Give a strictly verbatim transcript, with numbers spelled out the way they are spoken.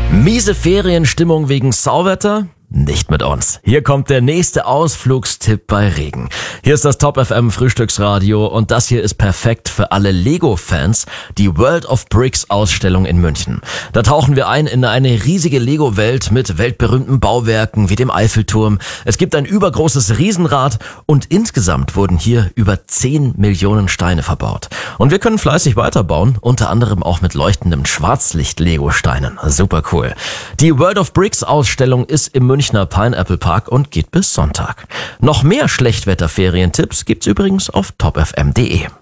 Miese Ferienstimmung wegen Sauwetter? Nicht mit uns. Hier kommt der nächste Ausflugstipp bei Regen. Hier ist das Top F M Frühstücksradio und das hier ist perfekt für alle Lego-Fans, die World of Bricks Ausstellung in München. Da tauchen wir ein in eine riesige Lego-Welt mit weltberühmten Bauwerken wie dem Eiffelturm. Es gibt ein übergroßes Riesenrad und insgesamt wurden hier über zehn Millionen Steine verbaut. Und wir können fleißig weiterbauen, unter anderem auch mit leuchtenden Schwarzlicht-Lego-Steinen. Super cool. Die World of Bricks Ausstellung ist im München Münchner Pineapple Park und geht bis Sonntag. Noch mehr Schlechtwetter-Ferientipps gibt's übrigens auf top f m punkt d e.